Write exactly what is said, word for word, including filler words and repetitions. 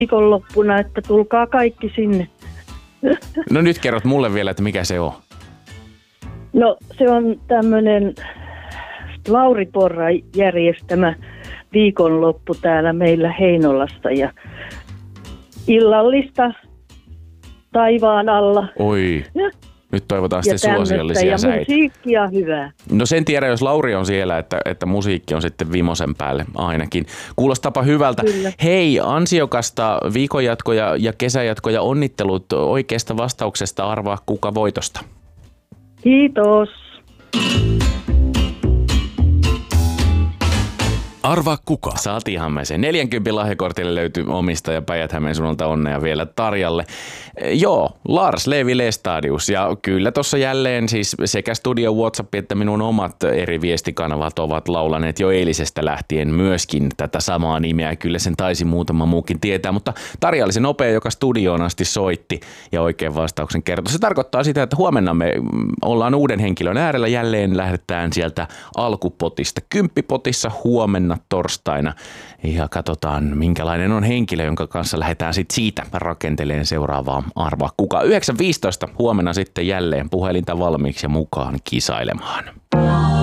viikonloppuna, että tulkaa kaikki sinne. No nyt kerrot mulle vielä, että mikä se on. No se on tämmöinen Lauri Porra järjestämä viikonloppu täällä meillä Heinolassa ja illallista taivaan alla. Oi, nyt toivotaan sitten suosiollisia ja säitä. Ja musiikkia hyvää. No sen tiedä, jos Lauri on siellä, että, että musiikki on sitten vimosen päälle ainakin. Kuulostapa hyvältä. Kyllä. Hei, ansiokasta viikonjatkoja ja kesäjatkoja, onnittelut oikeasta vastauksesta. Arvaa kuka voitosta. Kiitos. Arvaa kuka. Saatiinhan me sen. neljänkymmenen lahjakortille löytyy omistaja Päijät-Hämeen suunnalta onnea vielä Tarjalle. E, joo, Lars Levi Lestadius. Ja kyllä tuossa jälleen siis sekä Studio WhatsApp että minun omat eri viestikanavat ovat laulaneet jo eilisestä lähtien myöskin tätä samaa nimeä. Kyllä sen taisi muutama muukin tietää, mutta Tarja oli se nopea, joka studioon asti soitti ja oikein vastauksen kertoi. Se tarkoittaa sitä, että huomenna me ollaan uuden henkilön äärellä. Jälleen lähdetään sieltä alkupotista. Kymppipotissa huomenna torstaina ja katsotaan minkälainen on henkilö, jonka kanssa lähdetään sitten siitä rakenteleen seuraavaa arvaa kuka. yhdeksän viisitoista huomenna sitten jälleen puhelinta valmiiksi ja mukaan kisailemaan.